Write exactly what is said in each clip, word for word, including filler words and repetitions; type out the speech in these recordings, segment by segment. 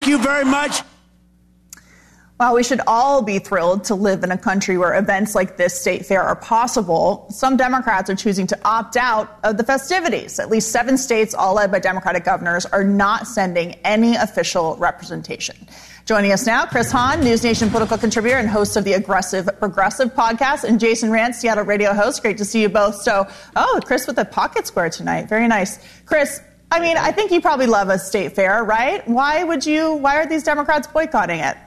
you very much. While we should all be thrilled to live in a country where events like this state fair are possible, some Democrats are choosing to opt out of the festivities. At least seven states, all led by Democratic governors, are not sending any official representation. Joining us now, Chris Hahn, News Nation political contributor and host of the Aggressive Progressive podcast, and Jason Rantz, Seattle radio host. Great to see you both. So, oh, Chris with a pocket square tonight. Very nice. Chris, I mean, I think you probably love a state fair, right? Why would you, why are these Democrats boycotting it?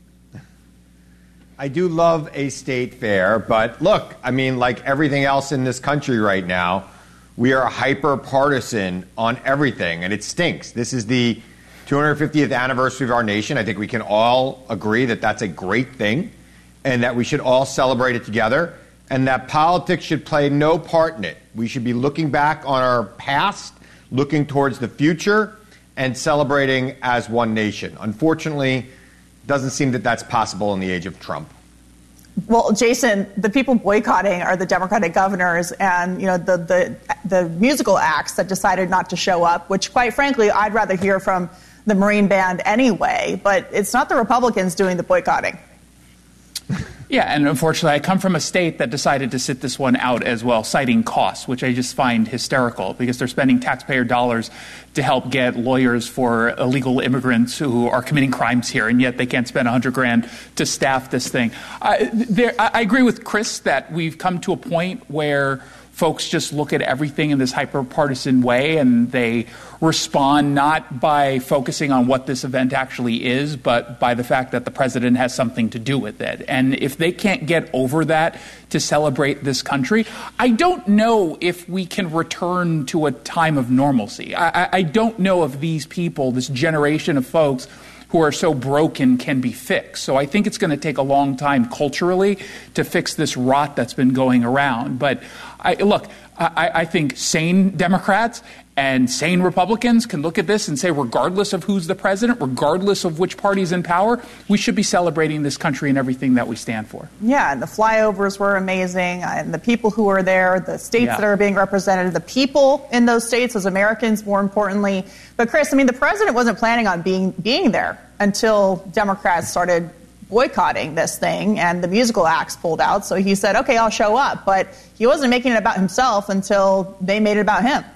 I do love a state fair, but look, I mean, like everything else in this country right now, we are hyper partisan on everything, and it stinks. This is the two hundred fiftieth anniversary of our nation. I think we can all agree that that's a great thing and that we should all celebrate it together and that politics should play no part in it. We should be looking back on our past, looking towards the future, and celebrating as one nation. Unfortunately, doesn't seem that that's possible in the age of Trump. Well, Jason, the people boycotting are the Democratic governors and, you know, the, the the musical acts that decided not to show up, which, quite frankly, I'd rather hear from the Marine Band anyway. But it's not the Republicans doing the boycotting. Yeah, and unfortunately, I come from a state that decided to sit this one out as well, citing costs, which I just find hysterical because they're spending taxpayer dollars to help get lawyers for illegal immigrants who are committing crimes here, and yet they can't spend a hundred grand to staff this thing. I, there, I agree with Chris that we've come to a point where folks just look at everything in this hyper-partisan way, and they respond not by focusing on what this event actually is, but by the fact that the president has something to do with it. And if they can't get over that to celebrate this country, I don't know if we can return to a time of normalcy. I, I don't know if these people, this generation of folks who are so broken, can be fixed. So I think it's going to take a long time culturally to fix this rot that's been going around. But I, look, I, I think sane Democrats and sane Republicans can look at this and say, regardless of who's the president, regardless of which party's in power, we should be celebrating this country and everything that we stand for. Yeah, and the flyovers were amazing, and the people who were there, the states yeah. that are being represented, the people in those states as Americans, more importantly. But Chris, I mean, the president wasn't planning on being being there until Democrats started boycotting this thing and the musical acts pulled out. So he said, okay, I'll show up. But he wasn't making it about himself until they made it about him.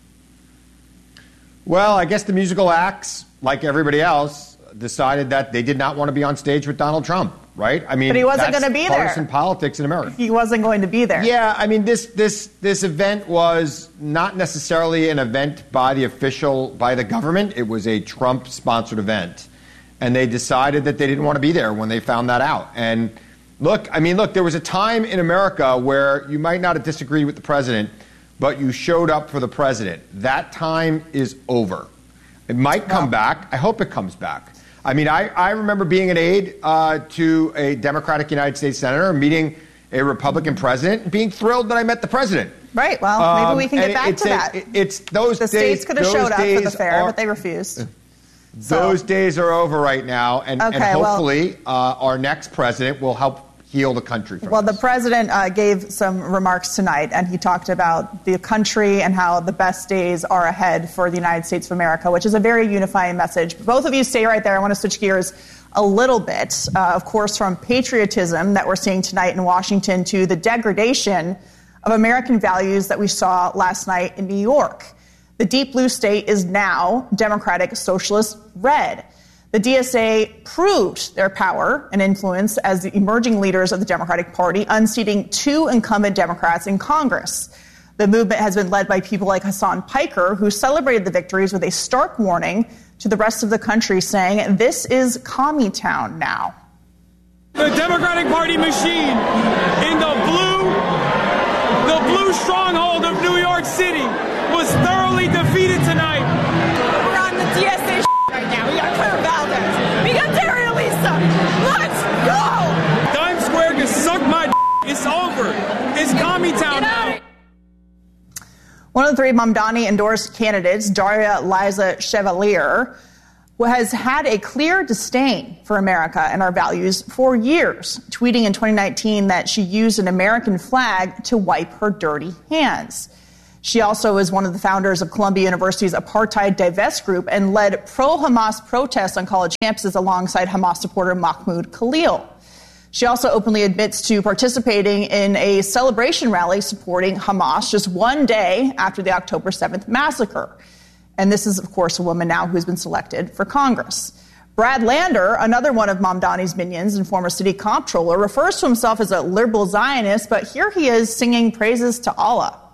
Well, I guess the musical acts, like everybody else, decided that they did not want to be on stage with Donald Trump, right? I mean, but he wasn't going to be there. Partisan politics in America. He wasn't going to be there. Yeah, I mean, this this this event was not necessarily an event by the official, by the government. It was a Trump-sponsored event. And they decided that they didn't want to be there when they found that out. And look, I mean, look, there was a time in America where you might not have disagreed with the president, but you showed up for the president. That time is over. It might come back. I hope it comes back. I mean, I, I remember being an aide uh, to a Democratic United States senator, meeting a Republican president, and being thrilled that I met the president. Right. Well, maybe um, we can get back to a, that. It, it's those the days. The states could have showed up for the fair, are, but they refused. Those so. days are over right now, and, okay, and hopefully well, uh, our next president will help heal the country from Well, this. The president uh, gave some remarks tonight, and he talked about the country and how the best days are ahead for the United States of America, which is a very unifying message. Both of you stay right there. I want to switch gears a little bit, uh, of course, from patriotism that we're seeing tonight in Washington to the degradation of American values that we saw last night in New York. The deep blue state is now Democratic Socialist red. The D S A proved their power and influence as the emerging leaders of the Democratic Party, unseating two incumbent Democrats in Congress. The movement has been led by people like Hassan Piker, who celebrated the victories with a stark warning to the rest of the country, saying, "This is Commie Town now." The Democratic Party machine in the blue, the blue stronghold of New York City was thoroughly defeated tonight. We're on the D S A right now. We got Claire Valdez. We got Terry Elisa. Let's go! Times Square can suck my d- It's over. It's Commie Town now. One of the three Mamdani-endorsed candidates, Daria Liza Chevalier, has had a clear disdain for America and our values for years, tweeting in twenty nineteen that she used an American flag to wipe her dirty hands. She also is one of the founders of Columbia University's Apartheid Divest Group and led pro-Hamas protests on college campuses alongside Hamas supporter Mahmoud Khalil. She also openly admits to participating in a celebration rally supporting Hamas just one day after the October seventh massacre. And this is, of course, a woman now who's been selected for Congress. Brad Lander, another one of Mamdani's minions and former city comptroller, refers to himself as a liberal Zionist, but here he is singing praises to Allah.